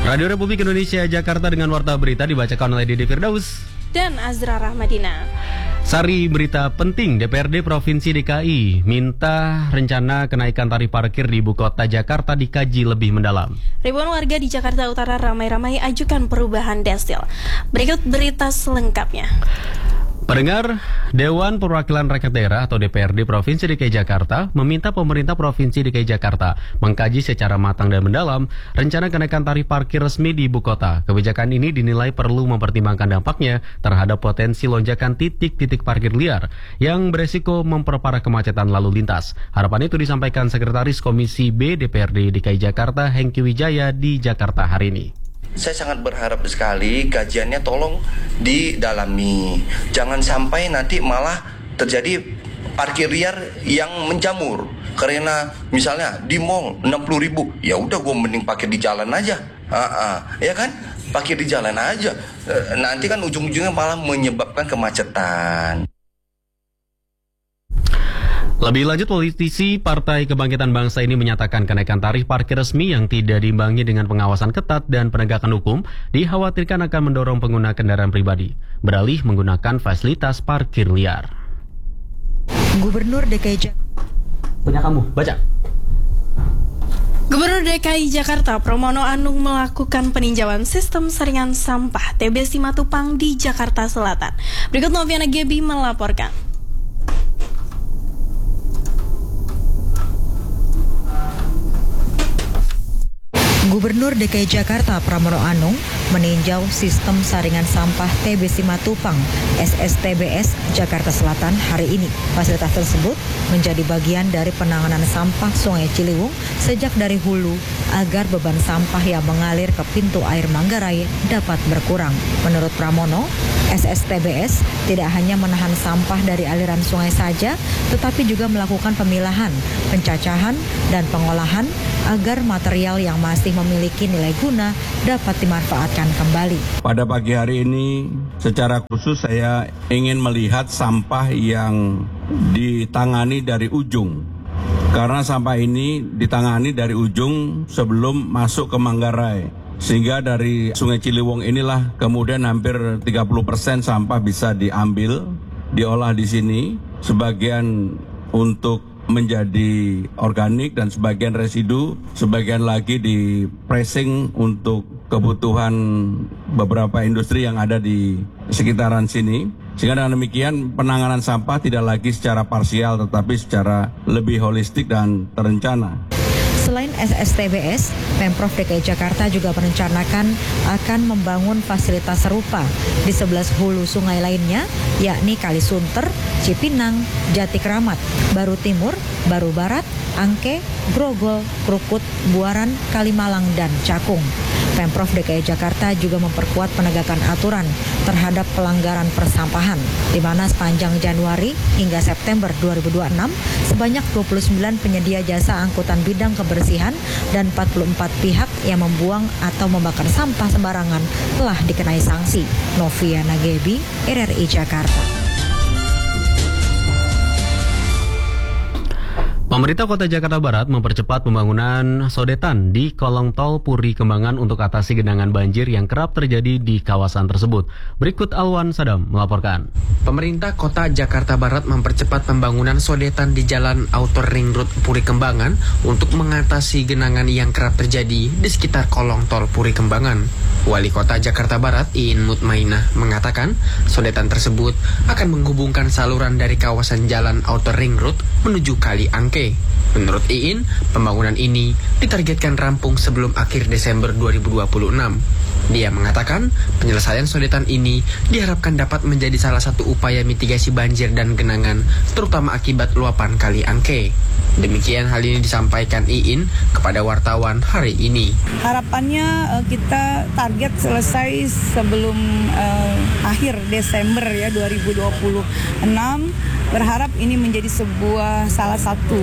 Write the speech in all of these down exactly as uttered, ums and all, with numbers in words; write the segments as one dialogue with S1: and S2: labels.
S1: Radio Republik Indonesia Jakarta dengan warta berita dibacakan oleh Dede Firdaus
S2: dan Azra Rahmadina.
S1: Sari berita penting, D P R D Provinsi D K I minta rencana kenaikan tarif parkir di ibu kota Jakarta dikaji lebih mendalam.
S2: Ribuan warga di Jakarta Utara ramai-ramai ajukan perubahan destil. Berikut berita selengkapnya.
S1: Pendengar, Dewan Perwakilan Rakyat Daerah atau D P R D Provinsi D K I Jakarta meminta pemerintah Provinsi D K I Jakarta mengkaji secara matang dan mendalam rencana kenaikan tarif parkir resmi di ibu kota. Kebijakan ini dinilai perlu mempertimbangkan dampaknya terhadap potensi lonjakan titik-titik parkir liar yang beresiko memperparah kemacetan lalu lintas. Harapan itu disampaikan Sekretaris Komisi B D P R D D K I Jakarta Hengki Wijaya di Jakarta hari ini.
S3: Saya sangat berharap sekali kajiannya tolong didalami. Jangan sampai nanti malah terjadi parkir liar yang menjamur. Karena misalnya di mall enam puluh ribu, ya udah gue mending parkir di jalan aja. Ha-ha, ya kan? Parkir di jalan aja. Nanti kan ujung-ujungnya malah menyebabkan kemacetan.
S1: Lebih lanjut, politisi Partai Kebangkitan Bangsa ini menyatakan kenaikan tarif parkir resmi yang tidak diimbangi dengan pengawasan ketat dan penegakan hukum dikhawatirkan akan mendorong pengguna kendaraan pribadi beralih menggunakan fasilitas parkir liar.
S4: Gubernur D K I Jakarta.
S1: Punya kamu, baca.
S2: Gubernur D K I Jakarta Pramono Anung melakukan peninjauan sistem saringan sampah T B Simatupang di Jakarta Selatan. Berikut Noviana Gebi melaporkan.
S4: Gubernur D K I Jakarta Pramono Anung meninjau sistem saringan sampah T B Simatupang S S T B S Jakarta Selatan hari ini. Fasilitas tersebut menjadi bagian dari penanganan sampah Sungai Ciliwung sejak dari hulu agar beban sampah yang mengalir ke pintu air Manggarai dapat berkurang. Menurut Pramono, S S T B S tidak hanya menahan sampah dari aliran sungai saja, tetapi juga melakukan pemilahan, pencacahan, dan pengolahan agar material yang masih memiliki nilai guna dapat dimanfaatkan kembali.
S5: Pada pagi hari ini, secara khusus saya ingin melihat sampah yang ditangani dari ujung. Karena sampah ini ditangani dari ujung sebelum masuk ke Manggarai. Sehingga dari Sungai Ciliwung inilah kemudian hampir tiga puluh persen sampah bisa diambil, diolah di sini, sebagian untuk menjadi organik dan sebagian residu, sebagian lagi di pressing untuk kebutuhan beberapa industri yang ada di sekitaran sini. Sehingga dengan demikian penanganan sampah tidak lagi secara parsial tetapi secara lebih holistik dan terencana.
S4: Selain S S T B S, Pemprov D K I Jakarta juga merencanakan akan membangun fasilitas serupa di sebelas hulu sungai lainnya, yakni Kali Sunter, Cipinang, Jati Kramat, Baru Timur, Baru Barat, Angke, Grogol, Krukut, Buaran, Kalimalang, dan Cakung. Pemprov D K I Jakarta juga memperkuat penegakan aturan terhadap pelanggaran persampahan, di mana sepanjang Januari hingga September dua ribu dua puluh enam, sebanyak dua puluh sembilan penyedia jasa angkutan bidang kebersihan dan empat puluh empat pihak yang membuang atau membakar sampah sembarangan telah dikenai sanksi. Noviana Gebi, R R I Jakarta.
S1: Pemerintah Kota Jakarta Barat mempercepat pembangunan sodetan di kolong tol Puri Kembangan untuk atasi genangan banjir yang kerap terjadi di kawasan tersebut. Berikut Alwan Sadam melaporkan.
S6: Pemerintah Kota Jakarta Barat mempercepat pembangunan sodetan di Jalan Outer Ring Road Puri Kembangan untuk mengatasi genangan yang kerap terjadi di sekitar kolong tol Puri Kembangan. Wali Kota Jakarta Barat Iin Mutmainah mengatakan sodetan tersebut akan menghubungkan saluran dari kawasan Jalan Outer Ring Road menuju Kali Angke. Menurut Iin, pembangunan ini ditargetkan rampung sebelum akhir Desember dua ribu dua puluh enam. Dia mengatakan penyelesaian sodetan ini diharapkan dapat menjadi salah satu upaya mitigasi banjir dan genangan, terutama akibat luapan Kali Angke. Demikian hal ini disampaikan Iin kepada wartawan hari ini.
S7: Harapannya uh, kita target selesai sebelum uh, akhir Desember ya dua ribu dua puluh enam. Berharap ini menjadi sebuah salah satu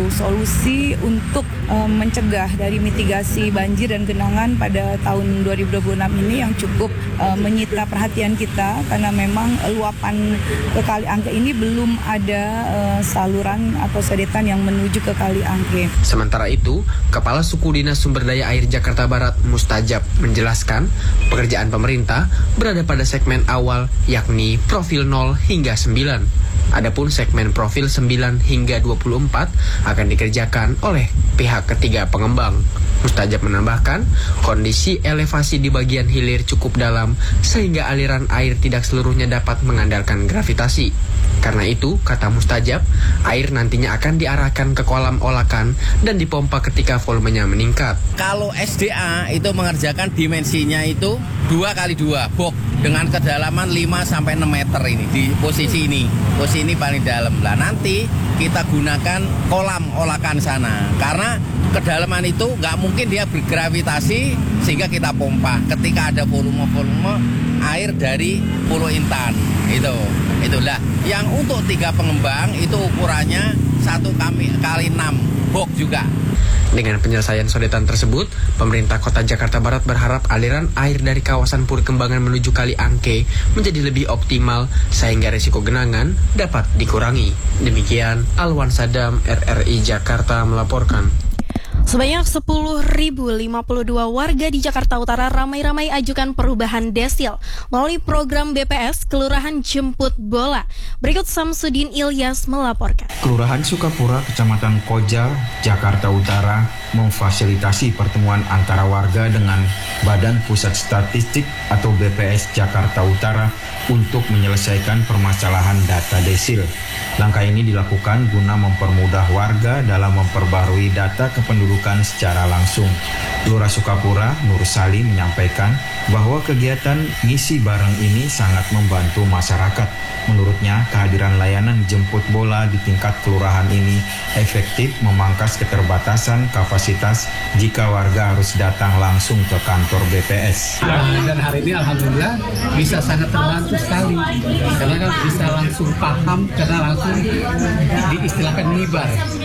S7: solusi untuk uh, mencegah dari mitigasi banjir dan genangan pada tahun dua ribu dua puluh enam ini yang cukup uh, menyita perhatian kita karena memang luapan ke Kali Angke ini belum ada uh, saluran atau sodetan yang menuju ke Kali Angke.
S6: Sementara itu, Kepala Suku Dinas Sumber Daya Air Jakarta Barat Mustajab menjelaskan pekerjaan pemerintah berada pada segmen awal yakni profil nol hingga sembilan. Adapun segmen profil sembilan hingga dua puluh empat akan dikerjakan oleh pihak ketiga pengembang. Mustajab menambahkan, kondisi elevasi di bagian hilir cukup dalam sehingga aliran air tidak seluruhnya dapat mengandalkan gravitasi. Karena itu, kata Mustajab, air nantinya akan diarahkan ke kolam olakan dan dipompa ketika volumenya meningkat.
S8: Kalau S D A itu mengerjakan dimensinya itu dua kali dua box dengan kedalaman lima sampai enam meter ini di posisi ini. Posisi ini paling dalam. Lah nanti kita gunakan kolam olakan sana. Karena kedalaman itu nggak mungkin dia bergravitasi sehingga kita pompa ketika ada volume-volume air dari Pulau Intan. Itu. Itulah yang untuk tiga pengembang itu ukurannya satu kali enam box juga.
S6: Dengan penyelesaian sodetan tersebut, pemerintah Kota Jakarta Barat berharap aliran air dari kawasan Puri Kembangan menuju Kali Angke menjadi lebih optimal sehingga risiko genangan dapat dikurangi. Demikian Alwan Sadam, R R I Jakarta melaporkan.
S2: Sebanyak sepuluh ribu lima puluh dua warga di Jakarta Utara ramai-ramai ajukan perubahan desil melalui program B P S Kelurahan Jemput Bola. Berikut Samsudin Ilyas melaporkan.
S9: Kelurahan Sukapura, Kecamatan Koja, Jakarta Utara memfasilitasi pertemuan antara warga dengan Badan Pusat Statistik atau B P S Jakarta Utara untuk menyelesaikan permasalahan data desil. Langkah ini dilakukan guna mempermudah warga dalam memperbarui data kependudukan secara langsung. Lurah Sukapura, Nur Salim menyampaikan bahwa kegiatan ngisi bareng ini sangat membantu masyarakat. Menurutnya, kehadiran layanan jemput bola di tingkat kelurahan ini efektif memangkas keterbatasan kapasitas jika warga harus datang langsung ke kantor B P S.
S10: Dan hari ini alhamdulillah bisa sangat terbantu sekali karena kan bisa langsung paham karena langsung diistilahkan ngibar,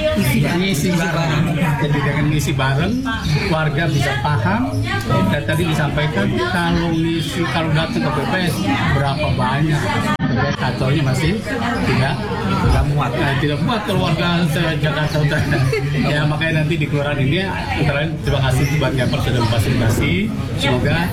S10: ngisi bareng. Jadi dengan ngisi bareng warga bisa paham dan tadi disampaikan kalau ngisi kalau datang ke B P S berapa banyak. Kantornya masih tidak tidak muat, nah, tidak muat kalau warga Jakarta Utara. Ya makanya nanti di kelurahan ini, terima kasih banyak yang sudah memfasilitasi. Semoga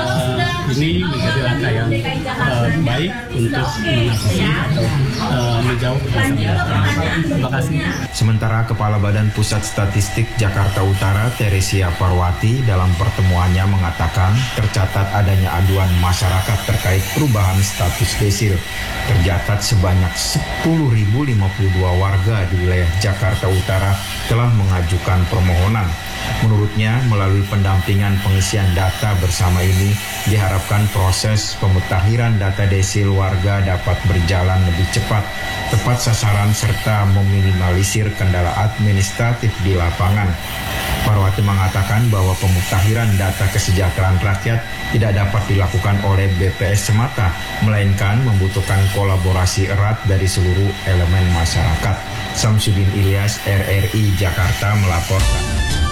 S10: uh, ini menjadi langkah yang uh, baik untuk mengatasi atau uh, menjauh masalah. Terima kasih.
S9: Sementara Kepala Badan Pusat Statistik Jakarta Utara Teresia Parwati dalam pertemuannya mengatakan tercatat adanya aduan masyarakat terkait perubahan status desil. Tercatat sebanyak sepuluh ribu lima puluh dua warga di wilayah Jakarta Utara telah mengajukan permohonan. Menurutnya, melalui pendampingan pengisian data bersama ini, diharapkan proses pemutakhiran data desil warga dapat berjalan lebih cepat, tepat sasaran, serta meminimalisir kendala administratif di lapangan. Parwati mengatakan bahwa pemutakhiran data kesejahteraan rakyat tidak dapat dilakukan oleh B P S semata, melainkan membutuhkan kolaborasi erat dari seluruh elemen masyarakat. Samsudin Ilyas, R R I Jakarta melaporkan.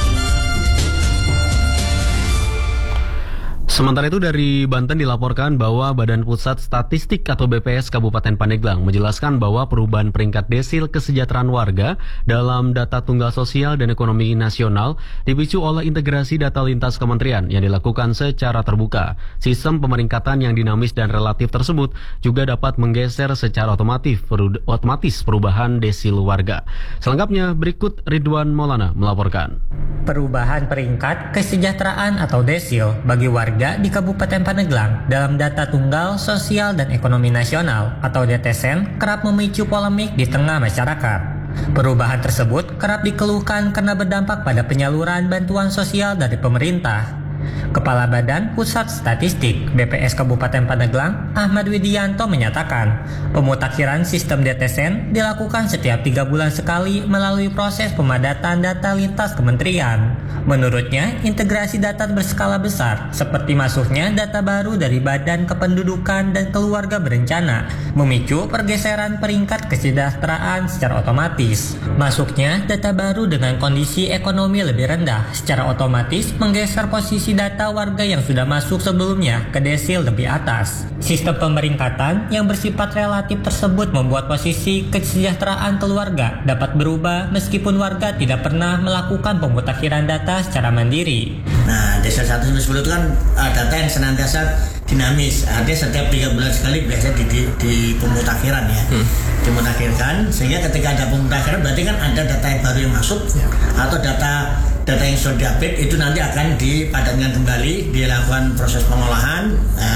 S1: Sementara itu dari Banten dilaporkan bahwa Badan Pusat Statistik atau B P S Kabupaten Pandeglang menjelaskan bahwa perubahan peringkat desil kesejahteraan warga dalam data tunggal sosial dan ekonomi nasional dipicu oleh integrasi data lintas kementerian yang dilakukan secara terbuka. Sistem pemeringkatan yang dinamis dan relatif tersebut juga dapat menggeser secara otomatis, otomatis perubahan desil warga. Selengkapnya berikut Ridwan Maulana melaporkan.
S11: Perubahan peringkat kesejahteraan atau desil bagi warga di Kabupaten Pandeglang dalam data tunggal sosial dan ekonomi nasional atau D T S E N kerap memicu polemik di tengah masyarakat. Perubahan tersebut kerap dikeluhkan karena berdampak pada penyaluran bantuan sosial dari pemerintah. Kepala Badan Pusat Statistik B P S Kabupaten Pandeglang, Ahmad Widianto menyatakan, pemutakhiran sistem D T S E N dilakukan setiap tiga bulan sekali melalui proses pemadatan data lintas kementerian. Menurutnya, integrasi data berskala besar seperti masuknya data baru dari Badan Kependudukan dan Keluarga Berencana memicu pergeseran peringkat kesejahteraan secara otomatis. Masuknya data baru dengan kondisi ekonomi lebih rendah secara otomatis menggeser posisi data warga yang sudah masuk sebelumnya ke desil lebih atas. Sistem pemeringkatan yang bersifat relatif tersebut membuat posisi kesejahteraan keluarga dapat berubah meskipun warga tidak pernah melakukan pemutakhiran data secara mandiri.
S12: Nah, desil satu sampai sepuluh itu kan uh, data yang senantiasa dinamis. Artinya setiap tiga bulan sekali biasanya di, di, di pemutakhiran ya. Hmm. Dimutakhirkan sehingga ketika ada pemutakhiran berarti kan ada data yang baru yang masuk ya. Atau data data yang sudah diupdate itu nanti akan dipadatkan kembali, dilakukan proses pengolahan. Nah,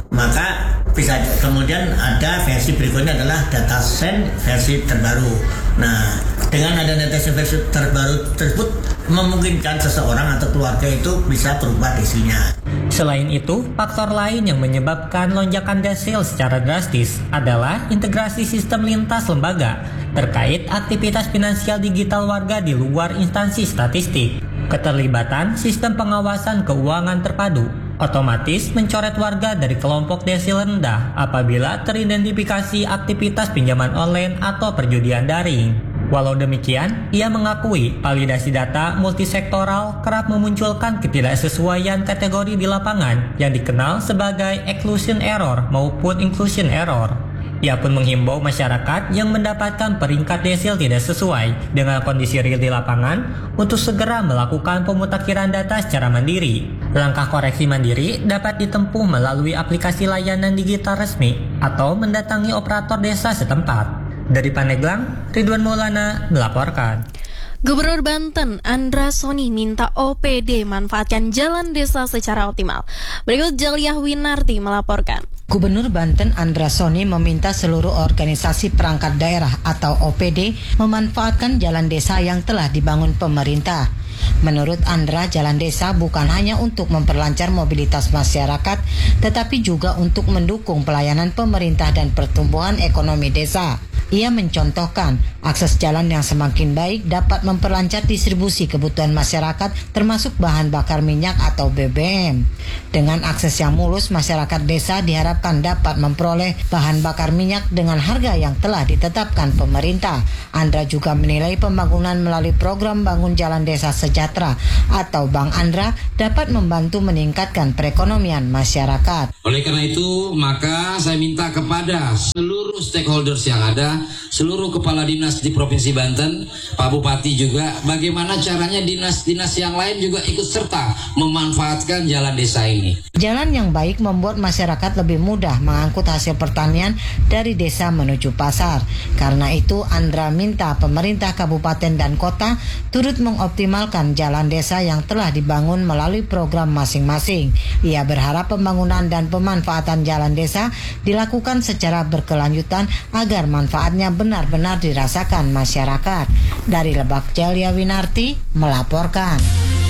S12: maka bisa kemudian ada versi berikutnya adalah data S E N versi terbaru. Nah, dengan ada data S E N versi terbaru tersebut memungkinkan seseorang atau keluarga itu bisa berubah desilnya.
S11: Selain itu, faktor lain yang menyebabkan lonjakan desil secara drastis adalah integrasi sistem lintas lembaga terkait aktivitas finansial digital warga di luar instansi statistik. Keterlibatan sistem pengawasan keuangan terpadu otomatis mencoret warga dari kelompok desil rendah apabila teridentifikasi aktivitas pinjaman online atau perjudian daring. Walau demikian, ia mengakui validasi data multisektoral kerap memunculkan ketidaksesuaian kategori di lapangan yang dikenal sebagai exclusion error maupun inclusion error. Ia pun menghimbau masyarakat yang mendapatkan peringkat desil tidak sesuai dengan kondisi real di lapangan untuk segera melakukan pemutakhiran data secara mandiri. Langkah koreksi mandiri dapat ditempuh melalui aplikasi layanan digital resmi atau mendatangi operator desa setempat. Dari Pandeglang, Ridwan Maulana melaporkan.
S2: Gubernur Banten Andra Soni minta O P D manfaatkan jalan desa secara optimal. Berikut Jaliah Winarti melaporkan.
S13: Gubernur Banten Andra Soni meminta seluruh organisasi perangkat daerah atau O P D memanfaatkan jalan desa yang telah dibangun pemerintah. Menurut Andra, jalan desa bukan hanya untuk memperlancar mobilitas masyarakat, tetapi juga untuk mendukung pelayanan pemerintah dan pertumbuhan ekonomi desa. Ia mencontohkan, akses jalan yang semakin baik dapat memperlancar distribusi kebutuhan masyarakat termasuk bahan bakar minyak atau B B M. Dengan akses yang mulus, masyarakat desa diharapkan dapat memperoleh bahan bakar minyak dengan harga yang telah ditetapkan pemerintah. Andra juga menilai pembangunan melalui program Bangun Jalan Desa Sejahtera atau Bank Andra dapat membantu meningkatkan perekonomian masyarakat.
S14: Oleh karena itu, maka saya minta kepada seluruh stakeholders yang ada, seluruh kepala dinas di Provinsi Banten, Pak Bupati juga, bagaimana caranya dinas-dinas yang lain juga ikut serta memanfaatkan jalan desa ini.
S13: Jalan yang baik membuat masyarakat lebih mudah mengangkut hasil pertanian dari desa menuju pasar. Karena itu, Andra minta pemerintah kabupaten dan kota turut mengoptimalkan jalan desa yang telah dibangun melalui program masing-masing. Ia berharap pembangunan dan pemanfaatan jalan desa dilakukan secara berkelanjutan agar manfaatnya benar-benar dirasakan masyarakat. Dari Lebak, Jaliah Winarti melaporkan.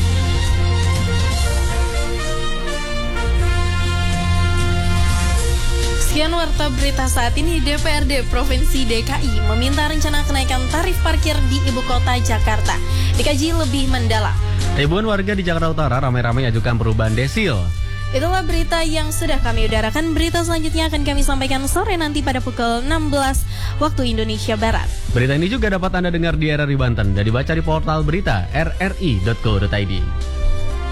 S2: Sekian warta berita saat ini. D P R D Provinsi D K I meminta rencana kenaikan tarif parkir di ibu kota Jakarta dikaji lebih mendalam.
S1: Ribuan warga di Jakarta Utara ramai-ramai ajukan perubahan desil.
S2: Itulah berita yang sudah kami udarakan. Berita selanjutnya akan kami sampaikan sore nanti pada pukul enam belas waktu Indonesia Barat.
S1: Berita ini juga dapat Anda dengar di R R I Banten dan dibaca di portal berita r r i dot co dot i d.